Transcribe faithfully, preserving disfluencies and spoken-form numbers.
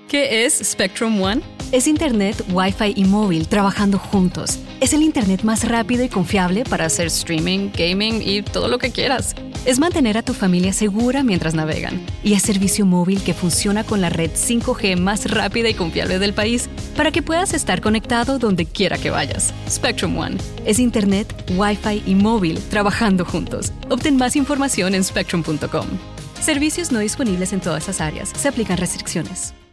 ¿Qué es Spectrum One? Es Internet, Wi-Fi y móvil trabajando juntos. Es el Internet más rápido y confiable para hacer streaming, gaming y todo lo que quieras. Es mantener a tu familia segura mientras navegan. Y es servicio móvil que funciona con la red cinco G más rápida y confiable del país para que puedas estar conectado donde quiera que vayas. Spectrum One. Es Internet, Wi-Fi y móvil trabajando juntos. Obtén más información en spectrum punto com. Servicios no disponibles en todas las áreas. Se aplican restricciones.